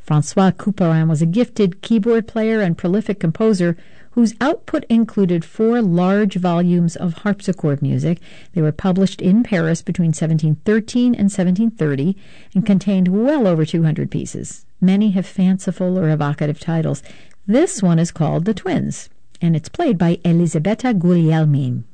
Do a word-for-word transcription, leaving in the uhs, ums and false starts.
François Couperin was a gifted keyboard player and prolific composer whose output included four large volumes of harpsichord music. They were published in Paris between seventeen thirteen and seventeen thirty and contained well over two hundred pieces. Many have fanciful or evocative titles. This one is called The Twins, and it's played by Elisabetta Guglielmin.